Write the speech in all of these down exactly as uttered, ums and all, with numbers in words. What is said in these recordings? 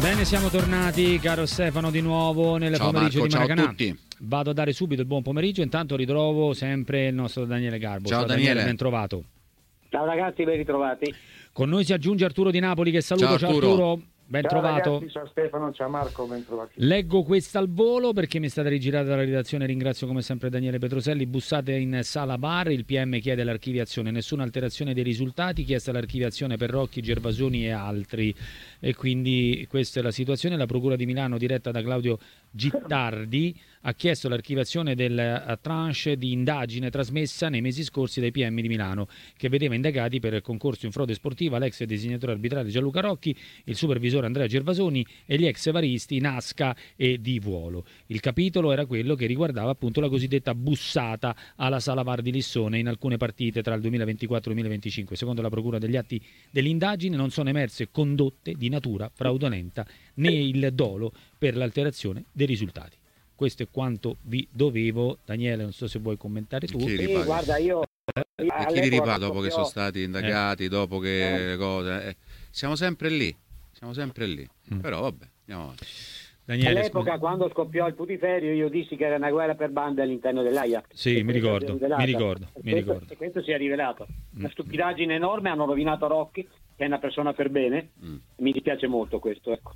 Bene, siamo tornati, caro Stefano, di nuovo nel ciao pomeriggio Marco, di Maracanã. ciao a tutti. Vado a dare subito il buon pomeriggio, intanto ritrovo sempre il nostro Daniele Garbo. Ciao, ciao Daniele. Daniele, ben trovato. Ciao ragazzi, ben ritrovati. Con noi si aggiunge Arturo Di Napoli, che saluto. Ciao Arturo. Ciao Arturo. Ben ciao trovato. Ragazzi, ciao Stefano, ciao Marco, ben trovati. Leggo questa al volo perché mi è stata rigirata dalla redazione. Ringrazio come sempre Daniele Petroselli. Bussate in sala bar, il P M chiede l'archiviazione, nessuna alterazione dei risultati, chiesta l'archiviazione per Rocchi, Gervasoni e altri. E quindi questa è la situazione. La Procura di Milano, diretta da Claudio Gittardi, ha chiesto l'archiviazione del tranche di indagine trasmessa nei mesi scorsi dai P M di Milano, che vedeva indagati per il concorso in frode sportiva l'ex designatore arbitrale Gianluca Rocchi, il supervisore Andrea Gervasoni e gli ex varisti Nasca e Di Vuolo. Il capitolo era quello che riguardava appunto la cosiddetta bussata alla Sala VAR di Lissone in alcune partite tra il duemilaventiquattro e il duemilaventicinque. Secondo la Procura, degli atti dell'indagine non sono emerse condotte di natura fraudolenta né il dolo per l'alterazione dei risultati. Questo è quanto vi dovevo. Daniele, non so se vuoi commentare tu. Sì, guarda, io... E chi li ripara dopo che sono stati indagati, eh. dopo che eh. cose... Eh. Siamo sempre lì, siamo sempre lì. Mm. Però vabbè, andiamo avanti. Daniele, all'epoca, scusa, quando scoppiò il putiferio, io dissi che era una guerra per bande all'interno dell'Ajax. Sì, mi ricordo, mi ricordo, e mi questo, ricordo. E questo si è rivelato. Una stupidaggine enorme, hanno rovinato Rocchi, che è una persona per bene. Mm. Mi dispiace molto questo, ecco.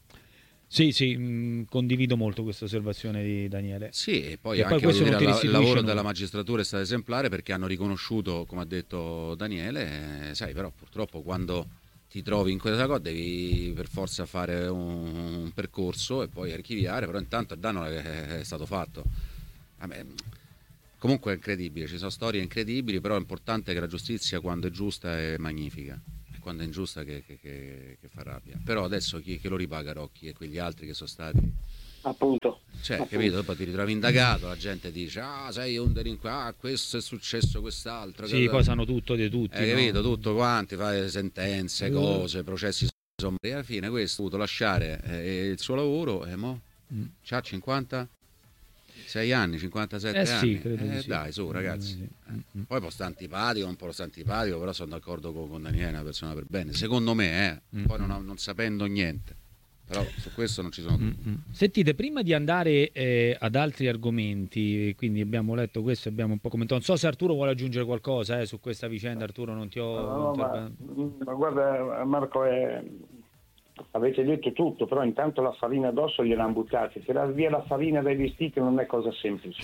Sì, sì, mh, condivido molto questa osservazione di Daniele. Sì, e poi e anche poi dire, la, il lavoro della magistratura è stato esemplare, perché hanno riconosciuto, come ha detto Daniele, eh, sai, però purtroppo quando ti trovi in questa cosa devi per forza fare un, un percorso e poi archiviare, però intanto il danno è, è stato fatto. Vabbè, comunque è incredibile, ci sono storie incredibili, però è importante che la giustizia, quando è giusta, è magnifica. Quando è ingiusta che, che, che, che fa rabbia. Però adesso chi che lo ripaga Rocchi e quegli altri che sono stati, appunto, cioè, appunto. capito? Dopo ti ritrovi indagato, la gente dice ah sei un delinquente, ah questo è successo, quest'altro, sì, poi sanno tutto di tutti, hai no? capito? Tutto quanti, fai sentenze, cose, processi, insomma, e alla fine questo ha dovuto lasciare eh, il suo lavoro e mo mm. c'ha cinquanta sei anni, cinquantasette eh sì, anni. Credo Eh, sì. dai, su ragazzi. Sì. Eh. Poi può stare antipatico, non può stare antipatico, però sono d'accordo con, con Daniele, è una persona per bene. Secondo me, eh, mm-hmm. poi non, non sapendo niente. Però su questo non ci sono dubbi. Mm-hmm. Sentite, prima di andare eh, ad altri argomenti, quindi abbiamo letto questo, abbiamo un po' commentato. Non so se Arturo vuole aggiungere qualcosa eh, su questa vicenda. Arturo, non ti ho... No, no, ma, ma guarda Marco, è... avete detto tutto, però intanto la farina addosso gliel'hanno buttata. Tirar via la farina dai vestiti non è cosa semplice.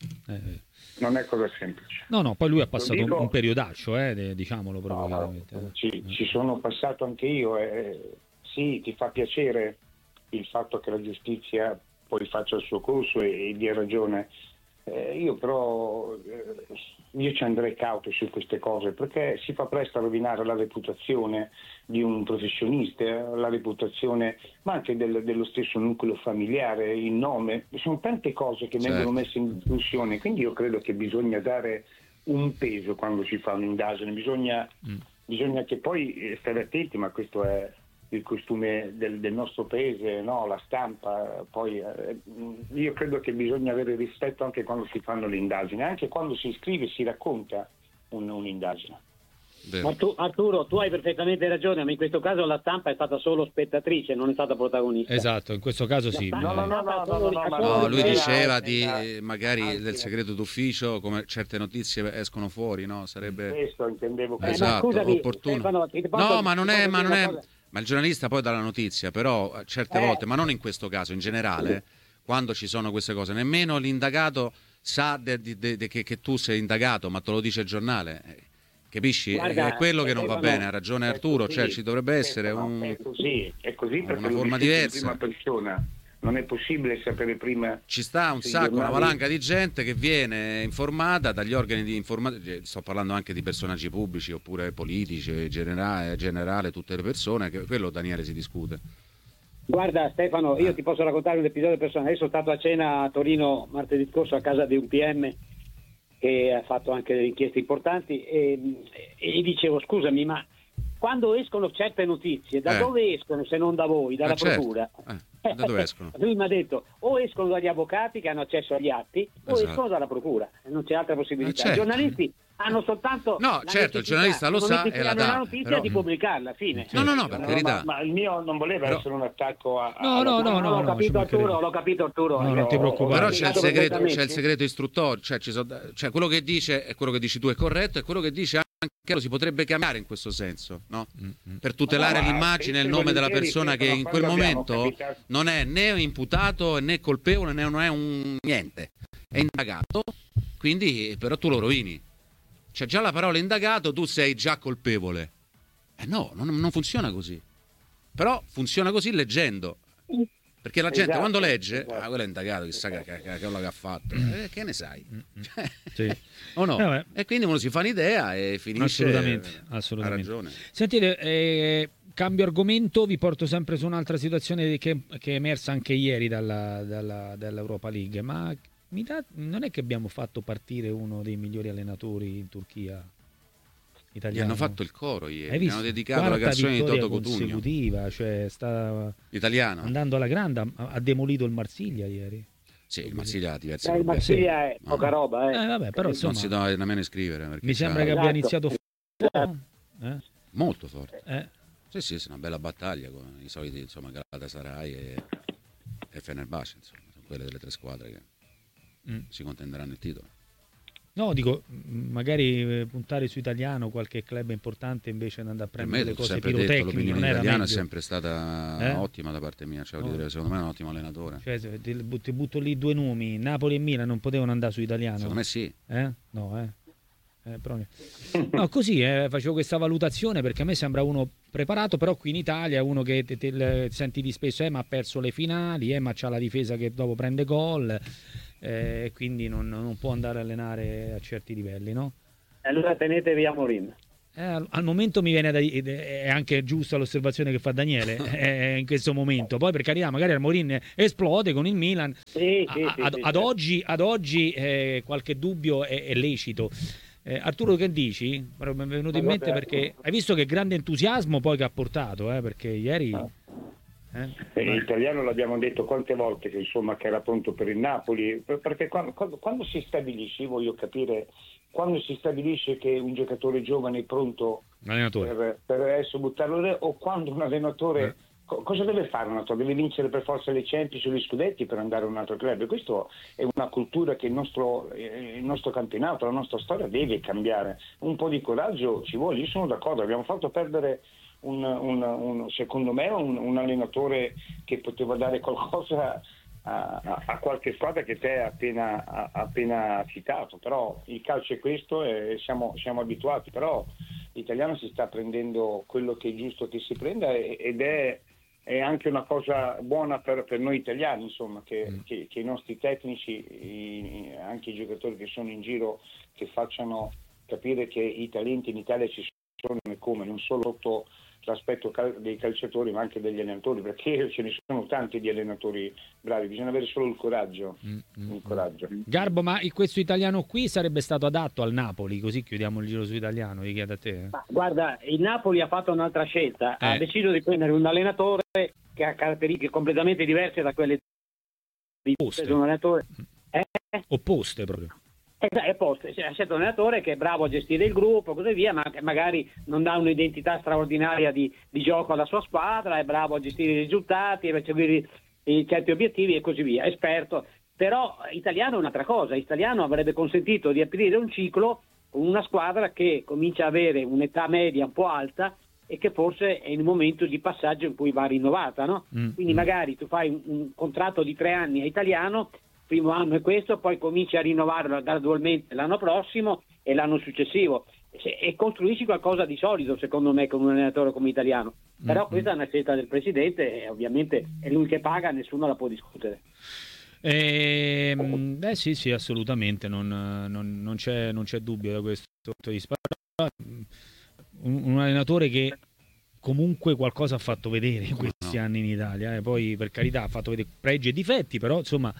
eh. Non è cosa semplice. No, no, poi lui ha passato dico... un, un periodaccio, eh, diciamolo proprio no, chiaramente. No, ci, ci sono passato anche io. Eh, sì, ti fa piacere il fatto che la giustizia poi faccia il suo corso e, e dia ragione. Eh, io però eh, io ci andrei cauto su queste cose, perché si fa presto a rovinare la reputazione di un professionista, la reputazione ma anche del, dello stesso nucleo familiare, il nome. Sono tante cose che certo. vengono messe in discussione, quindi io credo che bisogna dare un peso quando si fa un'indagine, bisogna, mm. bisogna che poi stare attenti, ma questo è il costume del, del nostro paese, no? La stampa, poi eh, io credo che bisogna avere rispetto anche quando si fanno le indagini, anche quando si scrive e si racconta un, un'indagine. Ma tu, Arturo, tu hai perfettamente ragione, ma in questo caso la stampa è stata solo spettatrice, non è stata protagonista. Esatto, in questo caso sì. No, no, no, no, no, no, no, no lui diceva di magari del segreto d'ufficio, come certe notizie escono fuori, no? Sarebbe questo intendevo. Eh, esatto, ma scusami, opportuno. Stefano, no, ma non è, ma non è. Ma il giornalista poi dà la notizia, però certe eh. volte, ma non in questo caso, in generale, quando ci sono queste cose, nemmeno l'indagato sa de, de, de, de, che, che tu sei indagato, ma te lo dice il giornale. Capisci? Guarda, è quello che non va bene, ha ragione Arturo, così, cioè ci dovrebbe essere un, è così, è così perché una forma diversa. In prima persona. Non è possibile sapere prima. Ci sta un sacco, giornali... una valanga di gente che viene informata dagli organi di informazione, sto parlando anche di personaggi pubblici oppure politici, generale, generale tutte le persone, che quello Daniele si discute. Guarda Stefano, io ti posso raccontare un episodio personale. Io sono stato a cena a Torino martedì scorso a casa di un P M che ha fatto anche delle inchieste importanti e, e gli dicevo scusami, ma quando escono certe notizie da eh. dove escono se non da voi, dalla eh, certo. procura? Eh. Da dove escono? Lui mi ha detto o escono dagli avvocati che hanno accesso agli atti o Esatto. escono dalla procura, non c'è altra possibilità. Eh, certo. I giornalisti hanno soltanto no, la certo, il giornalista lo sa e la dà, la notizia però... di pubblicarla, fine. No, no, no, per no, carità. Ma, ma il mio non voleva Però... essere un attacco a... a no, no, no, no, l'ho no, capito Arturo, l'ho capito Arturo. No, non ti preoccupare. Però c'è il segreto, c'è il segreto istruttorio, cioè, ci so, cioè quello che dice e quello che dici tu è corretto e quello che dice anche lo si potrebbe cambiare in questo senso, no? Mm-hmm. Per tutelare no, l'immagine e il nome della persona che in quel momento capitato... non è né imputato né colpevole né non è un niente, è indagato, quindi però tu lo rovini. C'è già la parola indagato, tu sei già colpevole. Eh no, non, non funziona così. Però funziona così leggendo. Perché la gente esatto, quando legge, esatto. ah, quello è indagato, chissà che, che, che, che ha fatto. Eh, che ne sai? Sì. O no? Eh, e quindi uno si fa un'idea e finisce. Assolutamente, assolutamente. Ha ragione. Sentite, eh, cambio argomento, vi porto sempre su un'altra situazione che, che è emersa anche ieri dalla, dalla, dall'Europa League. Ma mi dà, non è che abbiamo fatto partire uno dei migliori allenatori in Turchia? Italiano. Gli hanno fatto il coro ieri, Hai gli visto? hanno dedicato la canzone di Toto Cutugno. Consecutiva, cioè sta Italiano. andando alla grande, ha, ha demolito il Marsiglia ieri. Sì, il Marsiglia ha diversi eh, il Marsiglia è sì. poca roba, eh. eh vabbè, però insomma, non si deve nemmeno iscrivere. Mi sembra che esatto. abbia iniziato forte. Eh? Molto forte. Eh. Sì, sì, è una bella battaglia con i soliti, insomma, Galatasaray e, e Fenerbahce, insomma, sono quelle delle tre squadre che mm. si contenderanno il titolo. No, dico, magari puntare su italiano, qualche club importante invre di andare a prendere me, le cose sempre pirotecniche. Detto, l'opinione non italiana era è sempre stata eh? ottima da parte mia, cioè, no. dire, secondo me è un ottimo allenatore. Cioè, ti, ti butto lì due nomi, Napoli e Milan non potevano andare su italiano? Secondo me sì. Eh? No, eh. eh però... no, così eh, facevo questa valutazione perché a me sembra uno preparato, però qui in Italia uno che te, te, te, senti di spesso, eh, ma ha perso le finali, eh, ma c'ha la difesa che dopo prende gol. Eh, quindi non, non può andare a allenare a certi livelli, no? Allora tenetevi a Mourinho. Eh, al, al momento mi viene da dire, è anche giusta l'osservazione che fa Daniele eh, in questo momento. Poi per carità, magari al Mourinho esplode con il Milan. Sì, sì, a, sì, ad, sì, ad sì. oggi, ad oggi eh, qualche dubbio è, è lecito. Eh, Arturo, che dici? Mi è venuto in mente perché hai visto che grande entusiasmo poi che ha portato, eh, perché ieri... Eh? In italiano l'abbiamo detto quante volte che insomma che era pronto per il Napoli, perché quando, quando, quando si stabilisce, io voglio capire, quando si stabilisce che un giocatore giovane è pronto per, per essere buttarlo o quando un allenatore eh. co- cosa deve fare un allenatore? Deve vincere per forza le Champions o gli scudetti per andare a un altro club. Questa è una cultura che il nostro, il nostro campionato, la nostra storia deve cambiare. Un po' di coraggio ci vuole, io sono d'accordo, abbiamo fatto perdere Un, un, un, secondo me un, un allenatore che poteva dare qualcosa a, a, a qualche squadra che te hai appena, a, appena citato, però il calcio è questo e siamo, siamo abituati, però l'italiano si sta prendendo quello che è giusto che si prenda ed è, è anche una cosa buona per, per noi italiani, insomma, che, mm. che, che i nostri tecnici, i, anche i giocatori che sono in giro, che facciano capire che i talenti in Italia ci sono e come, non solo sotto l'aspetto cal- dei calciatori ma anche degli allenatori, perché ce ne sono tanti di allenatori bravi, bisogna avere solo il coraggio, mm-hmm. il coraggio. Garbo, ma questo italiano qui sarebbe stato adatto al Napoli, così chiudiamo il giro su italiano, vi chiedo a te. Ma guarda, il Napoli ha fatto un'altra scelta, eh. ha deciso di prendere un allenatore che ha caratteristiche completamente diverse da quelle di un allenatore eh? opposte proprio. È posto, c'è un allenatore che è bravo a gestire il gruppo e così via, ma che magari non dà un'identità straordinaria di, di gioco alla sua squadra, è bravo a gestire i risultati, a perseguire i certi obiettivi e così via, è esperto. Però italiano è un'altra cosa, italiano avrebbe consentito di aprire un ciclo con una squadra che comincia a avere un'età media un po' alta e che forse è il momento di passaggio in cui va rinnovata, no? Mm. Quindi magari tu fai un, un contratto di tre anni a italiano, primo anno è questo, poi cominci a rinnovarlo gradualmente l'anno prossimo e l'anno successivo e costruisci qualcosa di solido, secondo me, con un allenatore come italiano. Però mm-hmm. questa è una scelta del presidente e ovviamente è lui che paga, nessuno la può discutere. Eh, beh sì sì assolutamente, non, non, non, c'è, non c'è dubbio da questo punto di vista. Un, un allenatore che comunque qualcosa ha fatto vedere in questi no. anni in Italia, eh. Poi per carità ha fatto vedere pregi e difetti, però insomma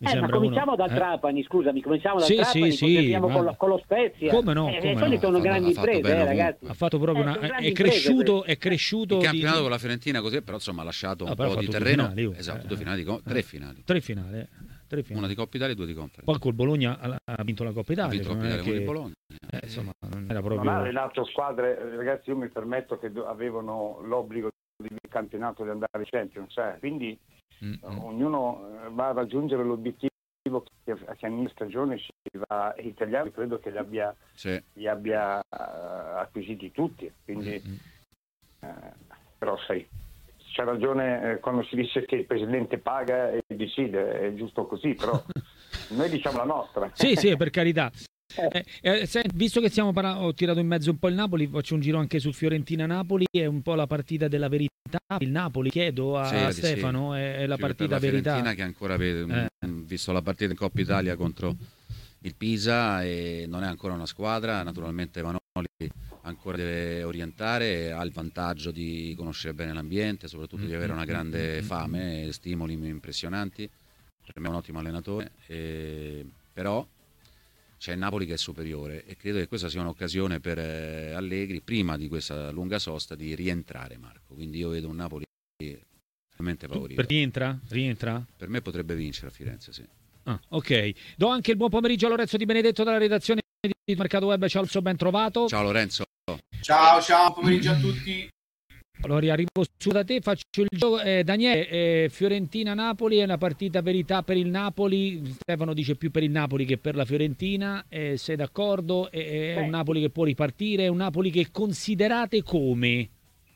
Eh, ma cominciamo uno... dal Trapani, eh. scusami, cominciamo dal sì, Trapani, sì, sì, ma... con, lo, con lo Spezia. Come no? Eh, come no. sono no. grandi imprese, eh, ragazzi. Ha fatto proprio eh, una... È cresciuto, è cresciuto... Il campionato di... con la Fiorentina così, però insomma ha lasciato un no, po' di terreno. Finali, oh. Esatto, eh, due finali, di... tre finali. Tre finali. Tre finali. Una di Coppa Italia e due di Conference. Poi col Bologna ha vinto la Coppa Italia. Ha vinto la Coppa Italia che... con il Bologna. Eh, insomma, non era proprio... Non ha allenato squadre, ragazzi, io mi permetto che avevano l'obbligo di campionato di andare ai Champions, eh. quindi mm-hmm. ognuno va a raggiungere l'obiettivo che a fine stagione si va italiano, credo che li abbia, sì. li abbia uh, acquisiti tutti, quindi mm-hmm. uh, però sai, c'è ragione eh, quando si dice che il presidente paga e decide, è giusto così, però noi diciamo la nostra. Sì, sì, per carità. Eh, eh, se, visto che stiamo par- ho tirato in mezzo un po' il Napoli, faccio un giro anche su Fiorentina-Napoli, è un po' la partita della verità. Il Napoli, chiedo a, sì, a Stefano, sì. è, è la partita per la verità. Fiorentina che ancora vede, eh. visto la partita in Coppa Italia contro il Pisa e non è ancora una squadra, naturalmente Vanoli ancora deve orientare, ha il vantaggio di conoscere bene l'ambiente, soprattutto di avere una grande fame, stimoli impressionanti, per me è un ottimo allenatore, e, però c'è il Napoli che è superiore e credo che questa sia un'occasione per eh, Allegri, prima di questa lunga sosta, di rientrare, Marco. Quindi io vedo un Napoli veramente favorito. Per rientra? Rientra? Per me potrebbe vincere a Firenze, sì. Ah, ok. Do anche il buon pomeriggio a Lorenzo Di Benedetto dalla redazione di Mercato Web. Ciao, ben trovato. Ciao Lorenzo. Ciao, ciao, pomeriggio a tutti. Allora arrivo su da te, faccio il gioco. Eh, Daniele, eh, Fiorentina-Napoli è una partita verità per il Napoli. Stefano dice più per il Napoli che per la Fiorentina. Eh, sei d'accordo? È, è un Napoli che può ripartire? È un Napoli che considerate come?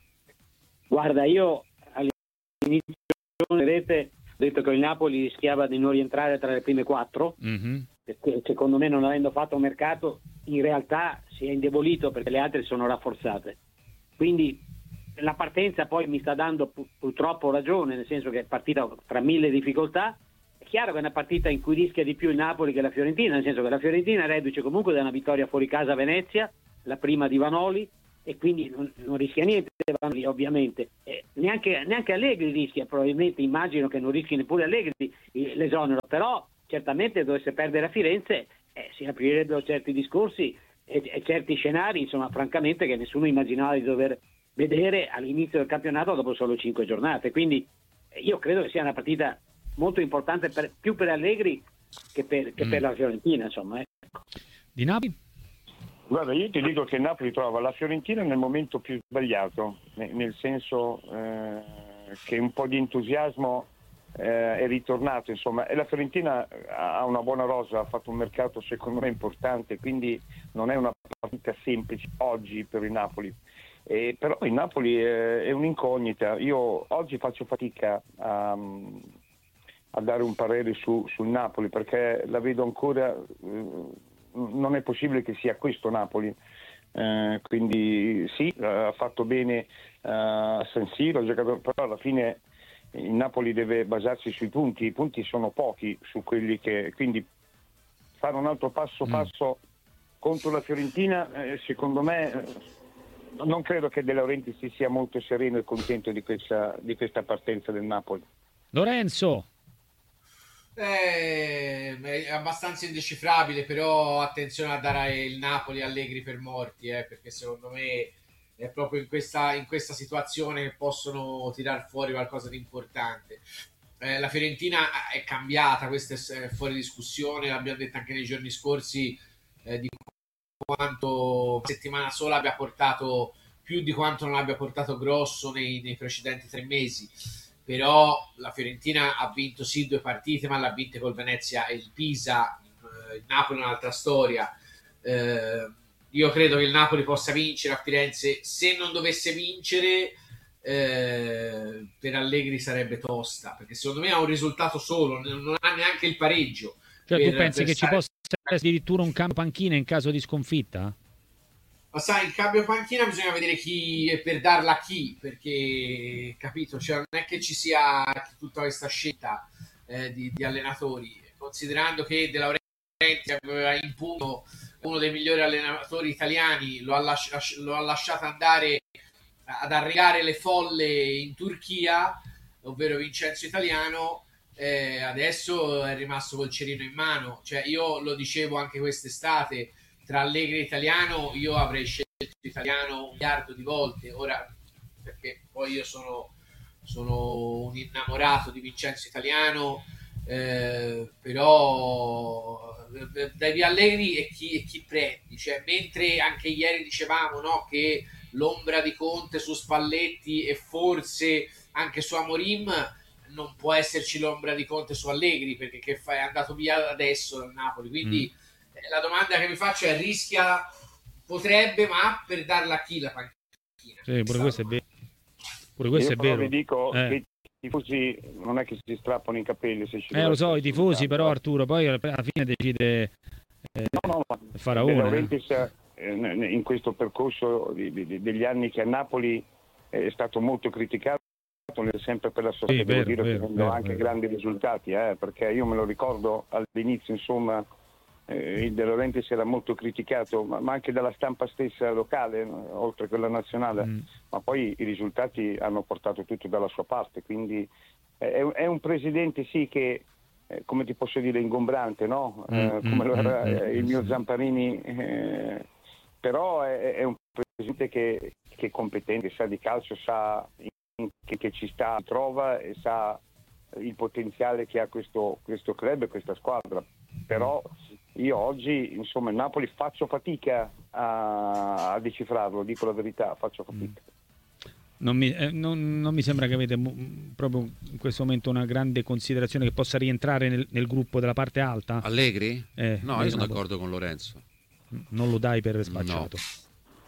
Guarda, io all'inizio vedete, ho detto che il Napoli rischiava di non rientrare tra le prime quattro. Mm-hmm. Perché secondo me, non avendo fatto un mercato, in realtà si è indebolito perché le altre sono rafforzate. Quindi la partenza poi mi sta dando purtroppo ragione, nel senso che è partita tra mille difficoltà. È chiaro che è una partita in cui rischia di più il Napoli che la Fiorentina, nel senso che la Fiorentina è reduce comunque da una vittoria fuori casa a Venezia, la prima di Vanoli, e quindi non, non rischia niente Vanoli, ovviamente. Eh, neanche, neanche Allegri rischia, probabilmente immagino che non rischi neppure Allegri l'esonero, però certamente dovesse perdere a Firenze eh, si aprirebbero certi discorsi e, e certi scenari, insomma, francamente, che nessuno immaginava di dover vedere all'inizio del campionato dopo solo cinque giornate. Quindi io credo che sia una partita molto importante per, più per Allegri che per, che mm. per la Fiorentina, insomma. Ecco. Di Napoli? Guarda, io ti dico che Napoli trova la Fiorentina nel momento più sbagliato, nel senso eh, che un po' di entusiasmo eh, è ritornato, insomma, e la Fiorentina ha una buona rosa, ha fatto un mercato secondo me importante, quindi non è una partita semplice oggi per il Napoli. Eh, però il Napoli è, è un'incognita. Io oggi faccio fatica a, a dare un parere su, sul Napoli, perché la vedo ancora, eh, non è possibile che sia questo Napoli. Eh, quindi sì, ha fatto bene eh, a San Siro, ha giocato, però alla fine il Napoli deve basarsi sui punti, i punti sono pochi su quelli che, quindi fare un altro passo mm. passo contro la Fiorentina, eh, secondo me non credo che De Laurentiis si sia molto sereno e contento di questa, di questa partenza del Napoli. Lorenzo? Eh, è abbastanza indecifrabile, però attenzione a dare il Napoli Allegri per morti, eh, perché secondo me è proprio in questa, in questa situazione che possono tirar fuori qualcosa di importante. Eh, la Fiorentina è cambiata, questo è fuori discussione, l'abbiamo detto anche nei giorni scorsi, eh, di quanto settimana sola abbia portato più di quanto non abbia portato Grosso nei, nei precedenti tre mesi. Però la Fiorentina ha vinto sì due partite, ma l'ha vinte col Venezia e il Pisa. Il Napoli è un'altra storia. Eh, io credo che il Napoli possa vincere a Firenze. Se non dovesse vincere, eh, per Allegri sarebbe tosta, perché secondo me ha un risultato solo, non ha neanche il pareggio. Cioè tu pensi che stare... ci possa essere addirittura un cambio panchina in caso di sconfitta? Ma sai, il cambio panchina bisogna vedere chi è per darla a chi, perché capito, cioè non è che ci sia tutta questa scelta eh, di, di allenatori, considerando che De Laurentiis aveva in punto uno dei migliori allenatori italiani, lo ha, lasci- lo ha lasciato andare ad arregare le folle in Turchia, ovvero Vincenzo Italiano, eh, adesso è rimasto col cerino in mano. Cioè, io lo dicevo anche quest'estate, tra Allegri e Italiano io avrei scelto Italiano un miliardo di volte, ora perché poi io sono, sono un innamorato di Vincenzo Italiano, eh, però dai via Allegri e chi, e chi prendi, cioè, mentre anche ieri dicevamo, no, che l'ombra di Conte su Spalletti e forse anche su Amorim, non può esserci l'ombra di Conte su Allegri, perché che fa, è andato via adesso dal Napoli, quindi mm. la domanda che mi faccio è: rischia, potrebbe, ma per darla a chi la panchina? Sì, pure questo è vero, pure questo Io è vero. vi dico eh. che i tifosi non è che si strappano i capelli se ci eh lo so, i tifosi, caso. Però Arturo poi alla fine decide eh, no, no, Faraone. De Laurentiis, eh, in questo percorso di, di, degli anni che a Napoli è stato molto criticato, sempre per la sua, sì, devo vero, dire, vero, ottenendo vero, anche vero. grandi risultati, eh, perché io me lo ricordo all'inizio, insomma, eh, il De Laurentiis era molto criticato, ma, ma anche dalla stampa stessa locale, oltre che quella nazionale, mm. ma poi i risultati hanno portato tutto dalla sua parte, quindi eh, è, è un presidente sì che, eh, come ti posso dire, ingombrante, no? Eh, mm, come mm, lo era mm, eh, il mm, mio sì. Zamparini, eh, però è, è un presidente che, che è competente, sa di calcio, sa Che, che ci sta, trova e sa il potenziale che ha questo, questo club e questa squadra. Però io oggi, insomma, il Napoli faccio fatica a, a decifrarlo, dico la verità, faccio fatica. Non mi, eh, non, non mi sembra che avete m- proprio in questo momento una grande considerazione che possa rientrare nel, nel gruppo della parte alta. Allegri? Eh, no, io sono d'accordo con Lorenzo. Non lo dai per spacciato. No.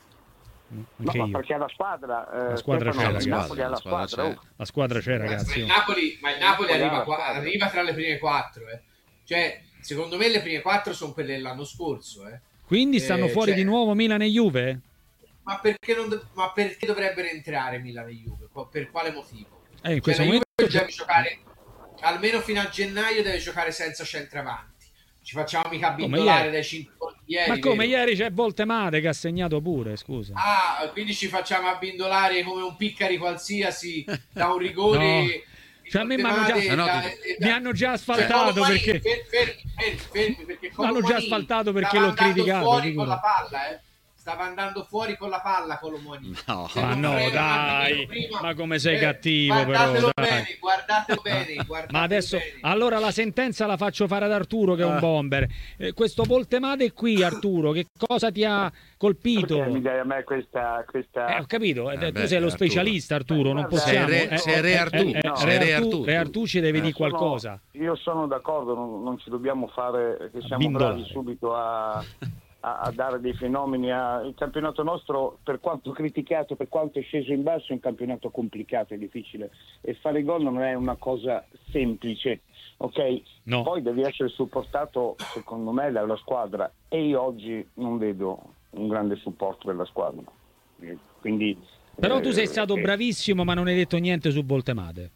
No, ma perché la squadra, eh, la squadra Stefano, c'è, il ragazzi. Napoli ha la squadra squadra, c'è. oh. La squadra c'è, ragazzi. Ma il Napoli, ma il Napoli arriva, qua, arriva tra le prime quattro, eh. Cioè, secondo me le prime quattro sono quelle dell'anno scorso, eh. Quindi stanno eh, fuori cioè, di nuovo Milan e Juve? Ma perché, non, ma perché dovrebbero entrare Milan e Juve? Per quale motivo? Eh, in cioè, questo la momento Juve deve giocare almeno fino a gennaio, deve giocare senza centravanti. Ci facciamo mica abbindolare dai cinque portieri. Ma come vero? ieri c'è Voltemade che ha segnato pure, scusa. Ah, quindi ci facciamo abbindolare come un piccari qualsiasi da un rigore. No. Cioè a me mi hanno già, no, da, ti... mi hanno già asfaltato cioè, perché fermi, fermi, fermi, perché mi hanno già asfaltato perché l'ho criticato fuori con la palla, eh. Stava andando fuori con la palla Colomoni. No, ma no, dai, prima, ma come sei eh, cattivo guardatelo però. Bene, guardatelo bene, guardatelo ma adesso, bene. allora la sentenza la faccio fare ad Arturo che è un ah. bomber. Eh, questo Voltemade qui, Arturo, che cosa ti ha colpito? Perché mi dai a me questa... questa... Eh, ho capito, eh, eh, tu beh, sei lo Arturo. specialista, Arturo, non Guarda, possiamo... sei re, eh, sei re Artù, eh, eh, no. re, re Artù, Artù. re Artù ci deve Eh, dire sono, qualcosa. Io sono d'accordo, non, non ci dobbiamo fare, che siamo Bindolare. bravi subito a... A, a dare dei fenomeni a... il campionato nostro, per quanto criticato, per quanto è sceso in basso, è un campionato complicato e difficile, e fare gol non è una cosa semplice, ok? No. Poi devi essere supportato, secondo me, dalla squadra, e io oggi non vedo un grande supporto della squadra, quindi Però tu sei eh, stato eh, bravissimo, ma non hai detto niente su Voltemade.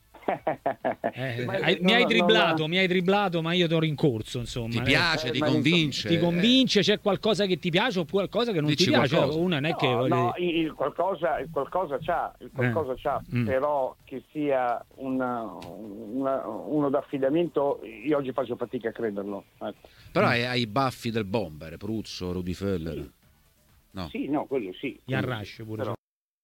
Eh, Ma hai, no, mi hai no, dribblato, no. mi hai dribblato, ma io ti ho rincorso, insomma. Ti eh. piace, Eh, ti ma convince. Ti convince, c'è qualcosa che ti piace o qualcosa che non Dici ti piace? qualcosa. Una non è che No, voglio no, dire- il qualcosa, il qualcosa c'ha, il qualcosa Eh. c'ha, Mm. però che sia una, una- uno d'affidamento, io oggi faccio fatica a crederlo. Ecco. Però hai, hai i baffi del bomber, Pruzzo, Rudy Feller. No, Sì, no, quello sì. Ian quello Rush sì, pure. però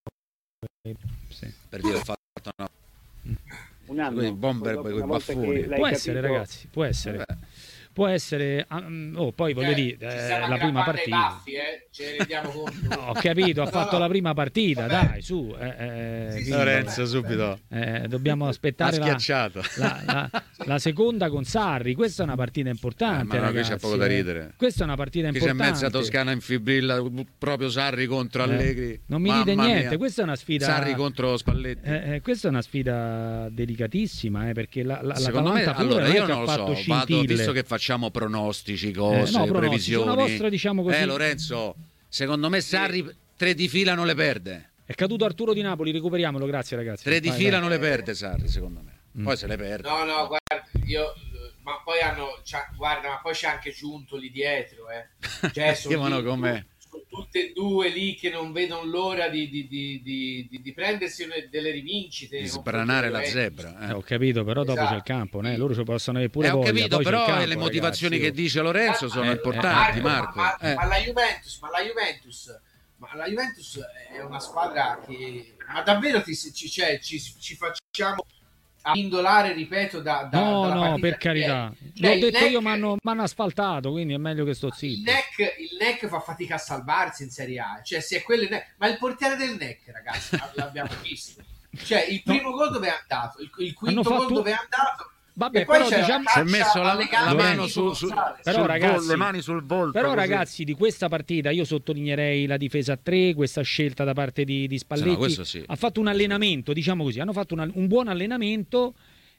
Sì. per dire ho fatto no. un anno, Quei bomber, una quei volta che baffoni. l'hai Può essere, capito- ragazzi, può essere. Vabbè. Può essere. um, oh, poi voglio Cioè, dire, ci eh, stiamo la prima aggrappando ai partita. baffi, eh? Ce ne rendiamo conto. No, ho capito, ha No, fatto no. la prima partita, Vabbè. dai, su. eh, eh, Sì, sì, quindi, Lorenzo subito eh, dobbiamo ha aspettare la, schiacciato. la, la, la seconda con Sarri. Questa è una partita importante, Eh, ma no, qui ragazzi, c'è poco da eh. ridere. Questa è una partita Qui c'è importante. mezza Toscana in fibrilla, proprio Sarri contro Eh, Allegri. non mi Mamma dite niente, mia. questa è una sfida. Sarri contro Spalletti. Eh, eh, questa è una sfida delicatissima, eh, perché la, la, Secondo me, l'Atalanta pure allora non è io che ha non lo fatto so, vado, scintille. visto che facciamo pronostici, cose, Eh, no, pronostici, previsioni. una vostra, diciamo così. Eh, Lorenzo, secondo me Sarri tre di fila non le perde. È caduto Arturo Di Napoli, recuperiamolo, grazie ragazzi. Tre di Vai, fila vai. non le perde Sarri, secondo me. Mm. Poi se le perde. No, no, guarda, io, ma poi hanno, c'ha- guarda, ma poi c'è anche Giunto lì dietro, eh. Cioè, sono Chiamano lì come? su, sono tutte e due lì che non vedono l'ora di, di, di, di, di prendersi delle rivincite, di sbranare la zebra. Eh. Eh, ho capito, però dopo esatto. c'è il campo, né? Loro ci possono avere pure eh, ho voglia. capito, Poi però campo, le motivazioni ragazzi, che dice Lorenzo sono eh, importanti, eh, Marco. Ma, eh. ma la Juventus, ma la Juventus, ma la Juventus è una squadra che, ma davvero ti, ci, cioè, ci, ci facciamo a indolare, ripeto, da, da no, dalla no, per carità. Cioè, l'ho detto neck, io, mi hanno asfaltato, quindi è meglio che sto zitto. Il neck, il neck fa fatica a salvarsi in Serie A, cioè se è quello il neck, ma il portiere del neck, ragazzi, l'abbiamo visto. Cioè il primo no. gol dove è andato, il, il quinto gol fatto... dove è andato. Vabbè, però diciamo si è messo la, la mano su, su, però, sul ragazzi, vol, le mani sul volto. Però così. ragazzi, di questa partita io sottolineerei la difesa a tre, questa scelta da parte di, di Spalletti. Sì, no, sì. Ha fatto un allenamento, diciamo così, hanno fatto una, un buon allenamento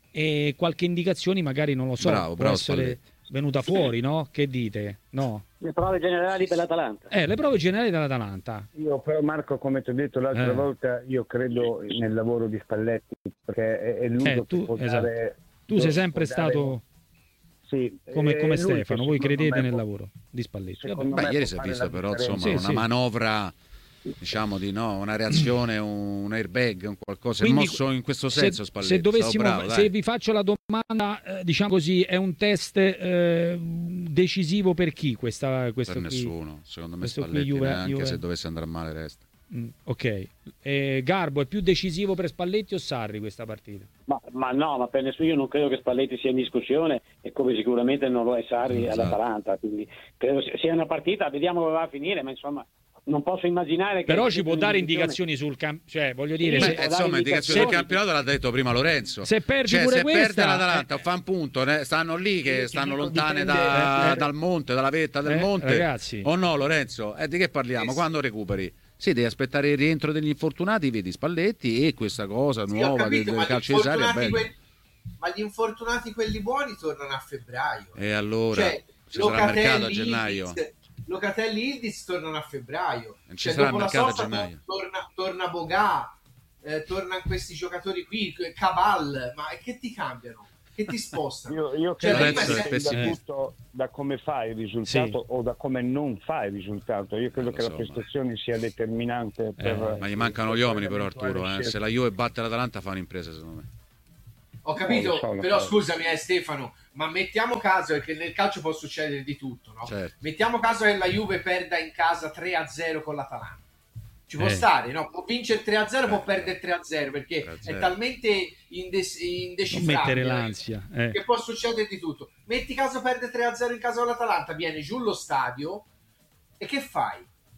e qualche indicazione magari non lo so, bravo, può bravo essere Spalletti. Venuta fuori, no? Che dite? No. Le prove generali per l'Atalanta. Eh, le prove generali dell'Atalanta. Io però Marco, come ti ho detto l'altra eh. volta, io credo nel lavoro di Spalletti, perché è, è lui eh, tu, che può esatto. dare... Tu sei sempre stato sì, come, come Stefano, voi credete nel può... lavoro di Spalletti. Beh, ieri si è visto però insomma sì, una sì. manovra, diciamo di no, una reazione, un airbag, un qualcosa. Quindi, è mosso in questo senso se, Spalletti. Se dovessimo, bravo, se vi faccio la domanda, eh, diciamo così, è un test eh, decisivo per chi? Questa, questo per qui, nessuno, secondo me Spalletti, qui, Juve, neanche Juve. se dovesse andare male resta. Mm, ok, eh, Garbo, è più decisivo per Spalletti o Sarri questa partita? Ma, ma no, ma per nessuno, io non credo che Spalletti sia in discussione e come sicuramente non lo è Sarri esatto. all'Atalanta, quindi credo sia una partita, vediamo come va a finire, ma insomma non posso immaginare che... Però ci può dare indicazioni sul campo, cioè voglio dire... Sì, se, beh, insomma, indicazioni del campionato l'ha detto prima Lorenzo. Se perdi cioè, pure se questa... perde l'Atalanta, eh, fa un punto, né? Stanno lì che stanno lontane da, eh, dal monte, dalla vetta del eh, monte. Ragazzi. O no, Lorenzo? Eh, di che parliamo? Sì, quando recuperi? Sì, devi aspettare il rientro degli infortunati, vedi Spalletti e questa cosa sì, nuova capito, del, del calcio di Sarri è bello. Que... Ma gli infortunati quelli buoni tornano a febbraio. E allora cioè, ci sarà mercato a gennaio. Ildiz, Locatelli Ildiz tornano a febbraio. Non ci cioè, sarà dopo mercato la a gennaio. Torna, torna Bogà, eh, tornano questi giocatori qui, Cabal, ma che ti cambiano? Che ti spostano? Io, io cioè, credo cioè, che da tutto da come fai il risultato sì. o da come non fai il risultato. Io credo eh, che so, la prestazione ma... sia determinante per, eh, ma gli mancano gli uomini però Arturo, eh. Se la Juve batte l'Atalanta fa un'impresa secondo me. Ho capito, so, però so. scusami eh, Stefano, ma mettiamo caso che nel calcio può succedere di tutto, no? Certo. Mettiamo caso che la Juve perda in casa tre a zero con l'Atalanta. Ci può eh. stare, no? Può vincere tre a zero, eh. può perdere tre a zero perché tre a zero. È talmente indes- indecifrabile. Non mettere l'ansia. Eh. Che può succedere di tutto. Metti caso perde tre a zero in casa con l'Atalanta, viene giù lo stadio e che fai?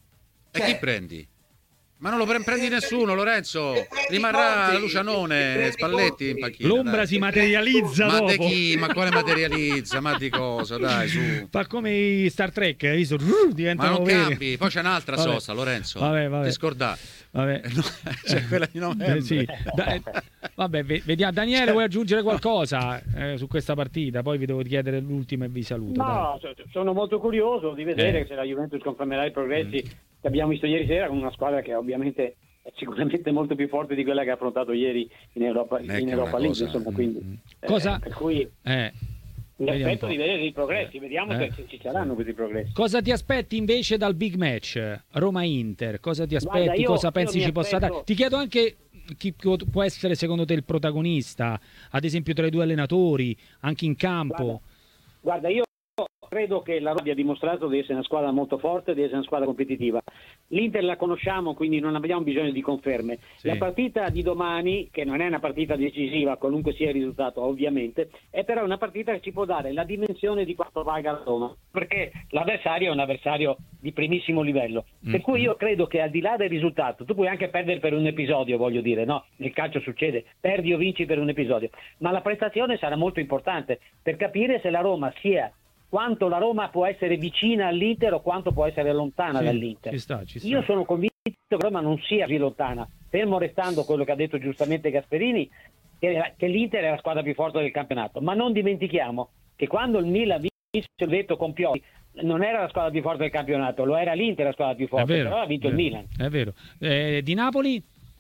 E cioè, chi prendi? Ma non lo pre- prendi nessuno, Lorenzo. Conte, Rimarrà e Lucianone, prendi Spalletti Conte. in panchina. L'ombra dai. si materializza Ma dopo. di chi? Ma quale materializza? Ma di cosa? Dai, su. Fa come i Star Trek, hai visto? Ma non veri. cambi. Poi c'è un'altra vabbè. sosta, Lorenzo. Vabbè, vabbè. Ti scordare. Vabbè. No, c'è quella di novembre. Eh, sì. da- vabbè, vediamo. Daniele, vuoi aggiungere qualcosa eh, su questa partita? Poi vi devo chiedere l'ultima e vi saluto. No, dai. sono molto curioso di vedere Eh. se la Juventus confermerà i progressi Mm. che abbiamo visto ieri sera con una squadra che ovviamente è sicuramente molto più forte di quella che ha affrontato ieri in Europa, Non è in che Europa una League, cosa- insomma, quindi Mm. eh, Cosa- per cui Eh. mi Vediamo un aspetto po'. di vedere i progressi, vediamo Eh. se ci saranno questi progressi. Cosa ti aspetti invece dal big match Roma-Inter? Cosa ti aspetti? Guarda, io- Cosa io pensi mi ci possa aspetto- dare? Ti chiedo anche chi può essere secondo te il protagonista, ad esempio tra i due allenatori, anche in campo. Guarda, guarda, io credo che la Roma abbia dimostrato di essere una squadra molto forte, di essere una squadra competitiva. L'Inter la conosciamo, quindi non abbiamo bisogno di conferme. Sì. La partita di domani, che non è una partita decisiva, qualunque sia il risultato ovviamente, è però una partita che ci può dare la dimensione di quanto valga la Roma, perché l'avversario è un avversario di primissimo livello. Per Mm. cui io credo che al di là del risultato, tu puoi anche perdere per un episodio, voglio dire, no? Nel calcio succede, perdi o vinci per un episodio, ma la prestazione sarà molto importante per capire se la Roma sia quanto la Roma può essere vicina all'Inter o quanto può essere lontana Sì, dall'Inter. ci sta, ci sta. Io sono convinto che Roma non sia così lontana, fermo restando quello che ha detto giustamente Gasperini, che, che l'Inter è la squadra più forte del campionato, ma non dimentichiamo che quando il Milan vinse il detto con Pioli non era la squadra più forte del campionato, lo era l'Inter la squadra più È forte, vero, però ha vinto è il vero, Milan. È vero. Eh, di Napoli?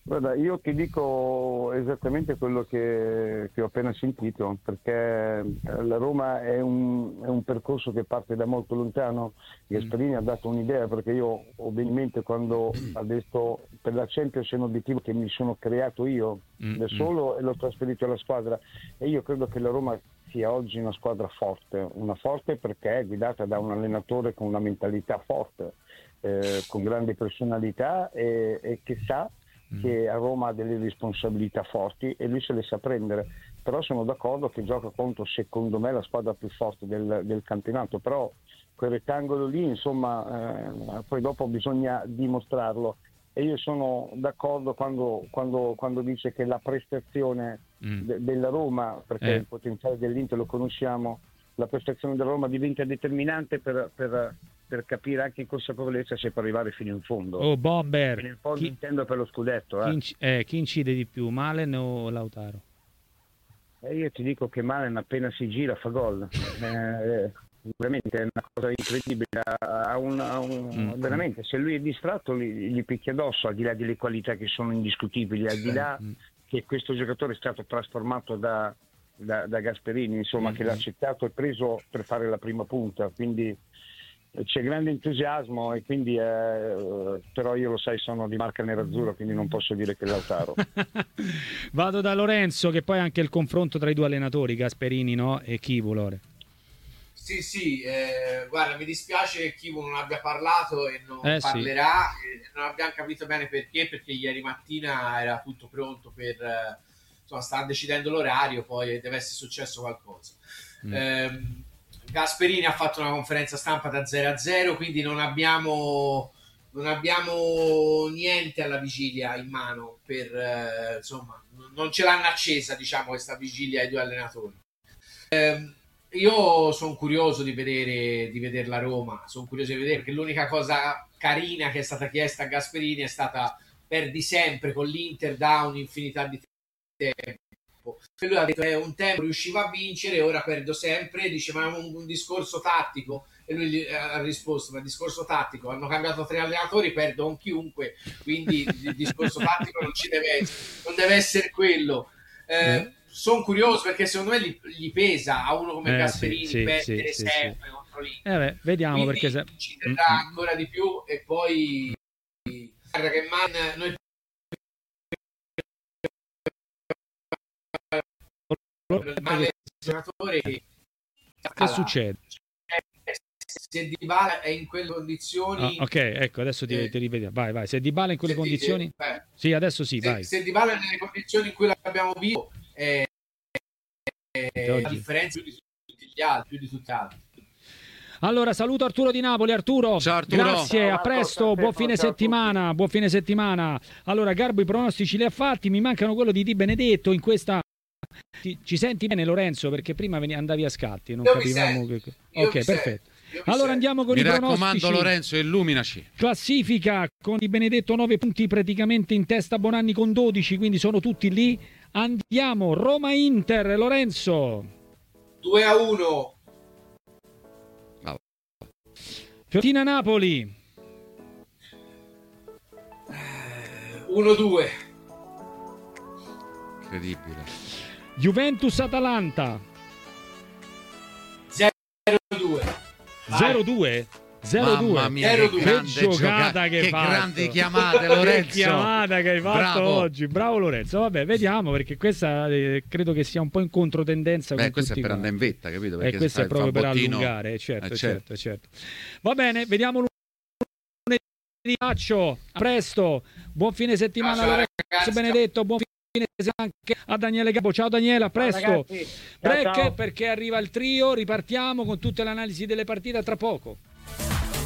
Guarda, io ti dico esattamente quello che, che ho appena sentito, perché la Roma è un, è un percorso che parte da molto lontano. Gasperini mm. ha dato un'idea, perché io ho ben in mente quando ha detto per la Champions è un obiettivo che mi sono creato io mm. da solo e l'ho trasferito alla squadra, e io credo che la Roma sia oggi una squadra forte, una forte perché è guidata da un allenatore con una mentalità forte, eh, con grande personalità e, e che sa che a Roma ha delle responsabilità forti e lui se le sa prendere. Però sono d'accordo che gioca contro, secondo me, la squadra più forte del, del campionato, però quel rettangolo lì, insomma, eh, poi dopo bisogna dimostrarlo, e io sono d'accordo quando, quando, quando dice che la prestazione mm. de, della Roma, perché eh. il potenziale dell'Inter lo conosciamo, la prestazione della Roma diventa determinante per, per per capire anche in consapevolezza se può arrivare fino in fondo. Oh, Bomber! Fino in fondo chi, intendo per lo scudetto. Eh. Chi, inc- eh, chi incide di più, Malen o Lautaro? Eh, io ti dico che Malen appena si gira fa gol. Eh, veramente è una cosa incredibile. Ha un, ha un, mm. Veramente, se lui è distratto gli, gli picchia addosso, al di là delle qualità che sono indiscutibili, al di là mm. che questo giocatore è stato trasformato da, da, da Gasperini, insomma, mm. che l'ha accettato e preso per fare la prima punta, quindi c'è grande entusiasmo, e quindi eh, però io lo sai, sono di marca nerazzurra, quindi non posso dire che è Lautaro. Vado da Lorenzo, che poi anche il confronto tra i due allenatori, Gasperini, no? E Chivu, Lore. Sì, sì, eh, guarda, mi dispiace che Chivu non abbia parlato e non eh, parlerà, sì. eh, non abbiamo capito bene perché, perché ieri mattina era tutto pronto per, eh, insomma, stava decidendo l'orario, poi deve essere successo qualcosa. Mm. Eh, Gasperini ha fatto una conferenza stampa da zero a zero, quindi non abbiamo, non abbiamo niente alla vigilia in mano per, eh, insomma, non ce l'hanno accesa, diciamo, questa vigilia ai due allenatori. Eh, io sono curioso di vedere, di vedere la Roma, sono curioso di vedere, perché l'unica cosa carina che è stata chiesta a Gasperini è stata: perdi sempre con l'Inter da un'infinità di tempo. E lui ha detto è un tempo riusciva a vincere, ora perdo sempre. Dice ma è un, un discorso tattico, e lui gli ha risposto ma il discorso tattico, hanno cambiato tre allenatori, perdo con chiunque, quindi il discorso tattico non ci deve essere, non deve essere quello. eh, eh. Sono curioso perché secondo me gli, gli pesa a uno come eh, Gasperini sì, perdere sì, sempre sì, sì. contro l'Inter, eh beh, vediamo, quindi perché se... ci terrà mm-hmm. ancora di più. E poi guarda che man noi che succede? Se Dybala è in quelle condizioni, ah, ok, ecco, adesso ti, eh, ti rivediamo. Vai, vai. Se Dybala è in quelle condizioni, ti, eh, sì, adesso sì, se, vai. Se Dybala è nelle condizioni in cui l'abbiamo visto, è, è la differenza più di tutti gli altri, più di tutti gli altri. Allora, saluto Arturo di Napoli. Arturo, ciao Arturo. Grazie, ciao, a presto, ciao, buon fine ciao, settimana, ciao buon fine settimana. Allora, Garbo i pronostici li ha fatti, mi mancano quello di Di Benedetto in questa. Ci, ci senti bene, Lorenzo? Perché prima andavi a scatti, non Io capivamo che... Io ok, perfetto. Allora andiamo con mi i pronostici. Mi raccomando, Lorenzo, illuminaci. Classifica con Di Benedetto nove punti praticamente in testa, Bonanni con dodici, quindi sono tutti lì. Andiamo, Roma-Inter, Lorenzo. due a uno. Fiorentina-Napoli. uno a due. Incredibile. Juventus-Atalanta. zero a due. zero a due? zero a due. Mamma mia, che, che giocata che hai che fatto. grandi chiamate, Lorenzo. Che chiamata che hai fatto Bravo. oggi. Bravo Lorenzo. Vabbè, vediamo, perché questa eh, credo che sia un po' in controtendenza. Beh, con questo tutti è per quanti. andare in vetta, capito? E eh, questo è proprio per allungare, certo, eh, certo, certo. Va bene, vediamo lunedì. A presto. Buon fine settimana, ciao, Lorenzo ragazzi. Benedetto. Buon fine settimana anche a Daniele Gabbo. Ciao Daniele, a presto. Ciao, Break, ciao. perché arriva il trio, ripartiamo con tutte le analisi delle partite tra poco.